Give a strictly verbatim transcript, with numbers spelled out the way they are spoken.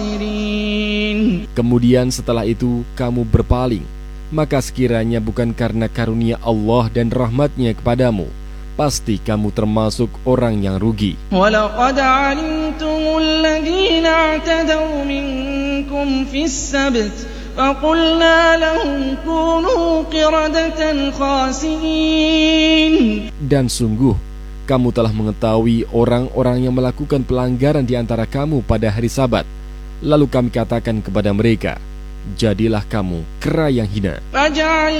Kemudian setelah itu kamu berpaling, maka sekiranya bukan karena karunia Allah dan rahmatnya kepadamu, pasti kamu termasuk orang yang rugi. وَلَقَدْ عَلِمْتُمُ الَّذِينَ اعْتَدَوْا مِنْكُمْ فِي السَّبْتِ فَقُلْنَا لَهُمْ كُونُوا قِرَدَةً خَاسِئِينَ. Dan sungguh kamu telah mengetahui orang-orang yang melakukan pelanggaran di antara kamu pada hari Sabat. Lalu kami katakan kepada mereka, jadilah kamu kera yang hina.